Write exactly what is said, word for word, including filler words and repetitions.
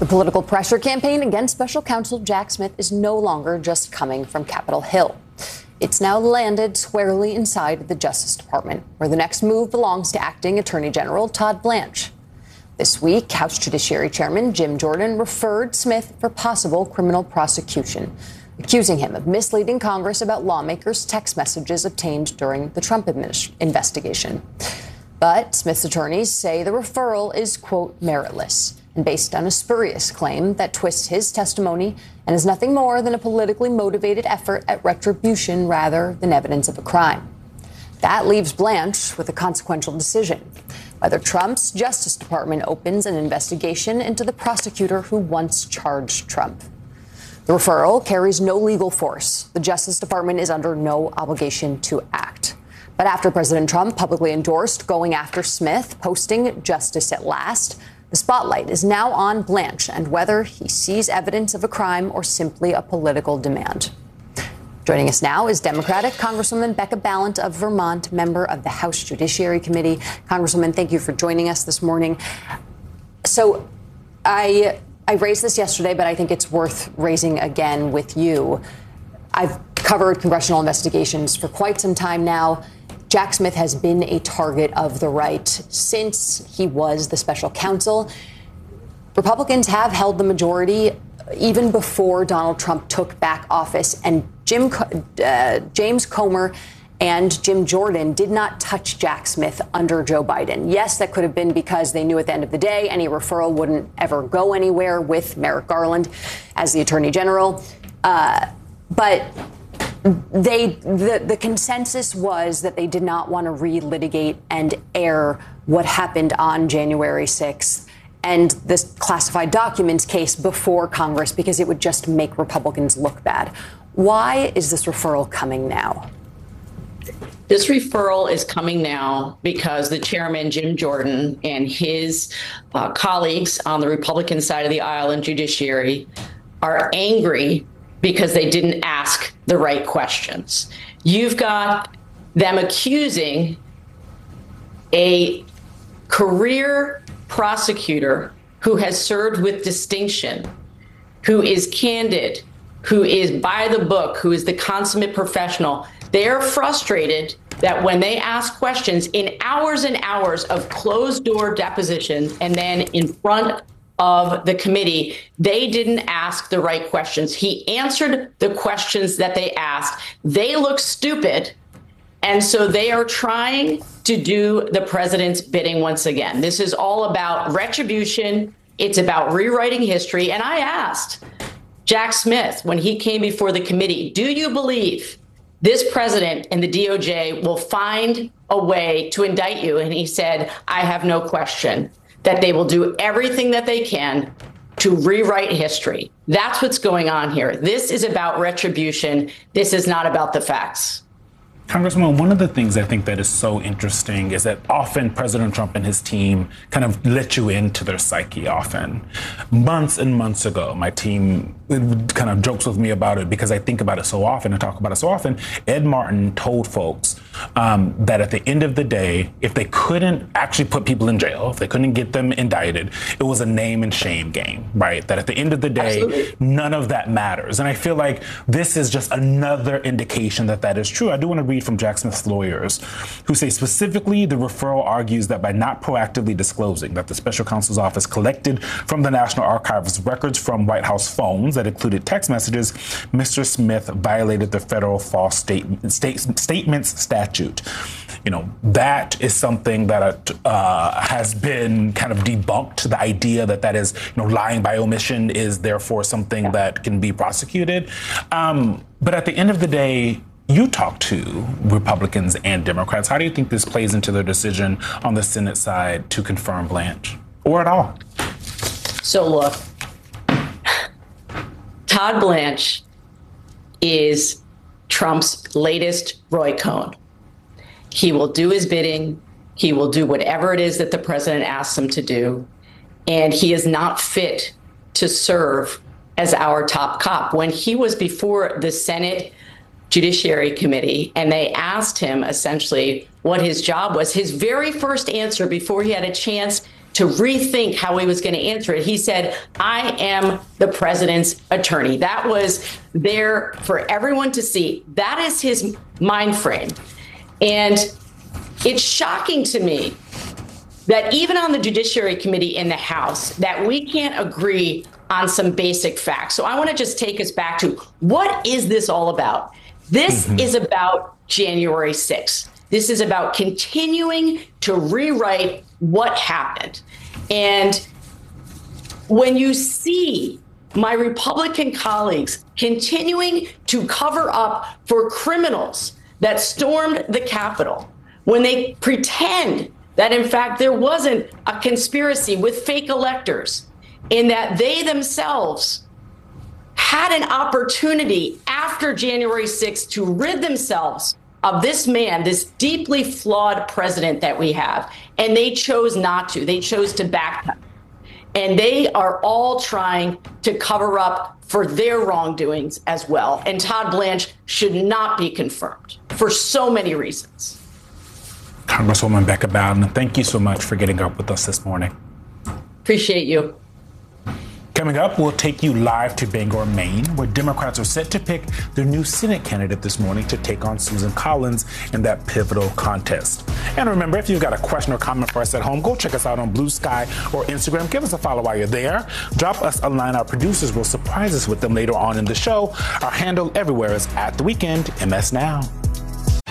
The political pressure campaign against special counsel Jack Smith is no longer just coming from Capitol Hill. It's now landed squarely inside the Justice Department, where the next move belongs to acting Attorney General Todd Blanche. This week, House Judiciary Chairman Jim Jordan referred Smith for possible criminal prosecution, accusing him of misleading Congress about lawmakers' text messages obtained during the Trump investigation. But Smith's attorneys say the referral is, quote, meritless and based on a spurious claim that twists his testimony and is nothing more than a politically motivated effort at retribution rather than evidence of a crime. That leaves Blanche with a consequential decision: whether Trump's Justice Department opens an investigation into the prosecutor who once charged Trump. The referral carries no legal force. The Justice Department is under no obligation to act. But after President Trump publicly endorsed going after Smith, posting "Justice at Last," the spotlight is now on Blanche and whether he sees evidence of a crime or simply a political demand. Joining us now is Democratic Congresswoman Becca Balint of Vermont, member of the House Judiciary Committee. Congresswoman, thank you for joining us this morning. So I I raised this yesterday, but I think it's worth raising again with you. I've covered congressional investigations for quite some time now. Jack Smith has been a target of the right since he was the special counsel. Republicans have held the majority even before Donald Trump took back office, and Jim, uh, James Comer and Jim Jordan did not touch Jack Smith under Joe Biden. Yes, that could have been because they knew at the end of the day any referral wouldn't ever go anywhere with Merrick Garland as the Attorney General. Uh, but They the, the consensus was that they did not want to relitigate and air what happened on January sixth and this classified documents case before Congress because it would just make Republicans look bad. Why is this referral coming now? This referral is coming now because the chairman, Jim Jordan, and his uh, colleagues on the Republican side of the aisle in Judiciary are angry because they didn't ask the right questions. You've got them accusing a career prosecutor who has served with distinction, who is candid, who is by the book, who is the consummate professional. They're frustrated that when they ask questions in hours and hours of closed door depositions and then in front of the committee, they didn't ask the right questions. He answered the questions that they asked. They look stupid. And so they are trying to do the president's bidding once again. This is all about retribution. It's about rewriting history. And I asked Jack Smith when he came before the committee, do you believe this president and the D O J will find a way to indict you? And he said, I have no question that they will do everything that they can to rewrite history. That's what's going on here. This is about retribution. This is not about the facts. Congresswoman, one of the things I think that is so interesting is that often President Trump and his team kind of let you into their psyche often. Months and months ago, my team kind of jokes with me about it because I think about it so often and talk about it so often. Ed Martin told folks um, that at the end of the day, if they couldn't actually put people in jail, if they couldn't get them indicted, it was a name and shame game, right? That at the end of the day, Absolutely. None of that matters. And I feel like this is just another indication that that is true. I do want to read from Jack Smith's lawyers, who say specifically the referral argues that by not proactively disclosing that the special counsel's office collected from the National Archives records from White House phones that included text messages, Mister Smith violated the federal false statement, state, statements statute. You know, that is something that uh, has been kind of debunked. The idea that that is, you know, lying by omission is therefore something that can be prosecuted. Um, but at the end of the day, you talk to Republicans and Democrats. How do you think this plays into their decision on the Senate side to confirm Blanche, or at all? So look, Todd Blanche is Trump's latest Roy Cohn. He will do his bidding. He will do whatever it is that the president asks him to do. And he is not fit to serve as our top cop. When he was before the Senate Judiciary Committee and they asked him essentially what his job was, his very first answer before he had a chance to rethink how he was going to answer it. He said, I am the president's attorney. That was there for everyone to see. That is his mind frame. And it's shocking to me that even on the Judiciary Committee in the House, that we can't agree on some basic facts. So I want to just take us back to, what is this all about? This mm-hmm. is about January sixth. This is about continuing to rewrite what happened. And when you see my Republican colleagues continuing to cover up for criminals that stormed the Capitol, when they pretend that, in fact, there wasn't a conspiracy with fake electors, and that they themselves had an opportunity after January sixth to rid themselves of this man, this deeply flawed president that we have, and they chose not to. They chose to backpedal. And they are all trying to cover up for their wrongdoings as well. And Todd Blanche should not be confirmed for so many reasons. Congresswoman Becca Bowden, thank you so much for getting up with us this morning. Appreciate you. Coming up, we'll take you live to Bangor, Maine, where Democrats are set to pick their new Senate candidate this morning to take on Susan Collins in that pivotal contest. And remember, if you've got a question or comment for us at home, go check us out on Blue Sky or Instagram. Give us a follow while you're there. Drop us a line. Our producers will surprise us with them later on in the show. Our handle everywhere is at The Weekend M S Now.